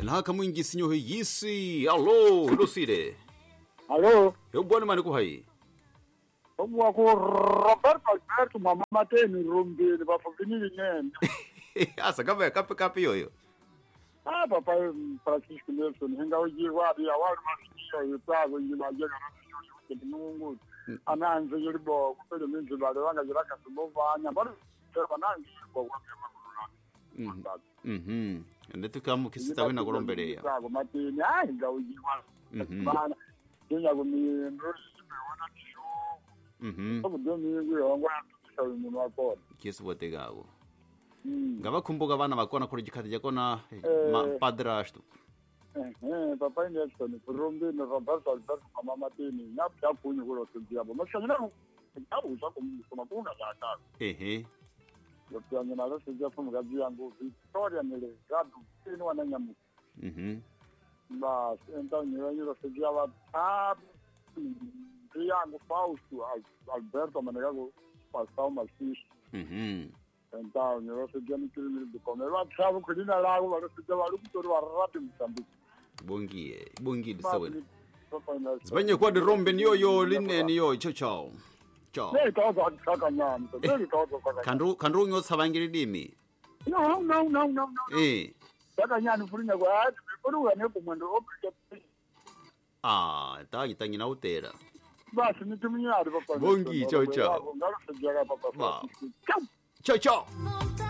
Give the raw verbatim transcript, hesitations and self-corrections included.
Laka mwingi sinyo hiyisi. Allo, Lucide. Allo. Yo bwana mani kuhai. Omu ako Roberto Alberto mama mateni rumbi ba fofini nene. Asa kape kape kape yoyo. Ah papa Francisco Nelson henga uji wadi awali masiyo yutago yima yega na yo mungu. Ananze yiribo kupele minzi bale wanga jiraka subovanya bali sema nangi ko wake makuru. Mhm. Ndetu kamu kisita wena kolombelea. Yitago mateni ah henga uji wadi. Bana dunya gumi ndori wana tisho. Mhm. Sabu domi ngwe sabu umuntu wakora. Kisu botegawo. Ngaba kumbuka bana bakona kuri gikati yakona ma padrasto. Eh papa Nelson kurumbi na Roberto Alberto mama mateni nyapya kunyu kulo tujabo. Mashanyana ngabu sako kuma kuna zaka. Ehe. Yotyanya na lose jafu mgazi yangu Victoria nile gadu ino wananyamu. Mhm. Ba enta nyo nyo sejaba tab yangu Fausto Alberto manegago pasao malfish. Mhm. Então, eu sei que eu não queria me comer. Eu achava que ele lá, eu era que eu era que eu era rápido também. Bongie, bongie de sawe. Zbanye kwa de rombe niyo yo linne niyo cho cho. Cho. Ne to to kaka nyam, ne to to kaka. Kanru kanru nyo sabangiri dimi. No, no, no, no, no. Eh. Kaka nyam fulinya kwa, kono wane kumando opike. Ah, ta itangina utera. Basi nitumia hadi papa. Bongie, ciao ciao. Ngalo sejara papa. Ciao ciao.